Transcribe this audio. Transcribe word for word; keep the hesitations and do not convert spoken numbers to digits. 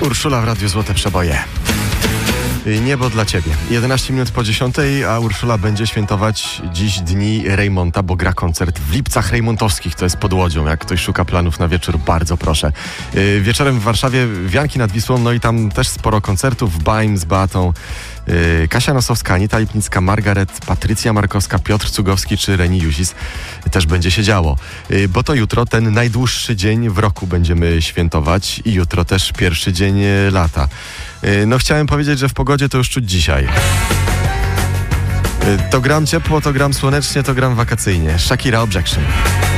Urszula w Radiu Złote Przeboje. Niebo dla Ciebie. jedenaście minut po dziesiątej, a Urszula będzie świętować dziś dni Rejmonta, bo gra koncert w Lipcach Rejmontowskich. To jest pod Łodzią. Jak ktoś szuka planów na wieczór, bardzo proszę. Yy, wieczorem w Warszawie Wianki nad Wisłą, no i tam też sporo koncertów. Baim z Beatą, yy, Kasia Nosowska, Anita Lipnicka, Margaret, Patrycja Markowska, Piotr Cugowski czy Reni Juzis. Też będzie się działo. Yy, bo to jutro ten najdłuższy dzień w roku będziemy świętować i jutro też pierwszy dzień lata. No chciałem powiedzieć, że w pogodzie to już czuć dzisiaj. To gram ciepło, to gram słonecznie, to gram wakacyjnie. Shakira Objection.